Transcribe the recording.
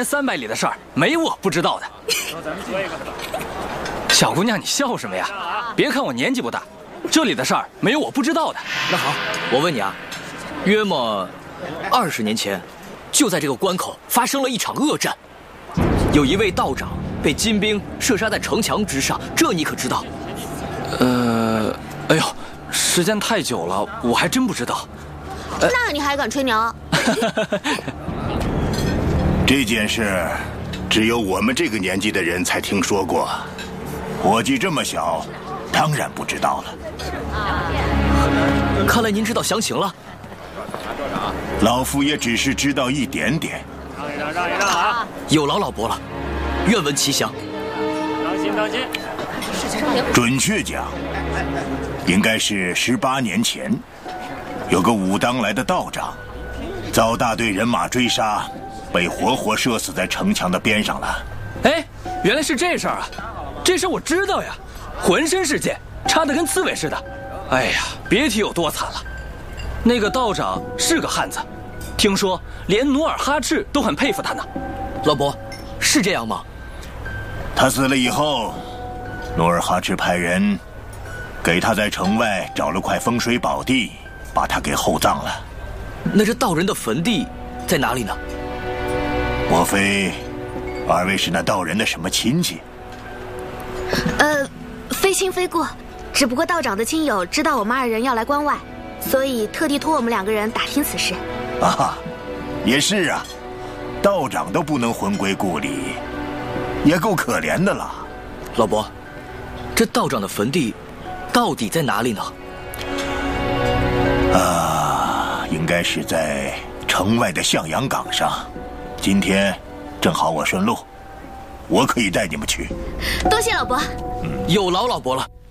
年300里的事儿，没我不知道的。小姑娘，你笑什么呀？别看我年纪不大，这里的事儿没有我不知道的。 那好，我问你啊，约莫20年前，就在这个关口发生了一场恶战，有一位道长被金兵射杀在城墙之上，这你可知道？ 哎呦，时间太久了，我还真不知道。 那你还敢吹牛？ 这件事，只有我们这个年纪的人才听说过。伙计这么小，当然不知道了。 看来您知道详情了。 老夫也只是知道一点点。 让一让啊！ 有劳老伯了，愿闻其详。 当心当心！ 准确讲，应该是18年前，有个武当来的道长，遭大队人马追杀，被活活射死在城墙的边上了。 哎，原来是这事儿啊！这事我知道呀，浑身是剑，插得跟刺猬似的。哎呀，别提有多惨了。那个道长是个汉子，听说连努尔哈赤都很佩服他呢。 老伯，是这样吗？ 他死了以后，努尔哈赤派人给他在城外找了块风水宝地，把他给厚葬了。 那这道人的坟地在哪里呢？ 莫非二位是那道人的什么亲戚？ 非亲非故，只不过道长的亲友知道我们2人要来关外，所以特地托我们2个人打听此事。 啊，也是啊，道长都不能魂归故里，也够可怜的了。 老伯，这道长的坟地到底在哪里呢？ 应该是在城外的向阳岗上。今天正好我顺路，我可以带你们去。 多谢老伯。 有劳老伯了。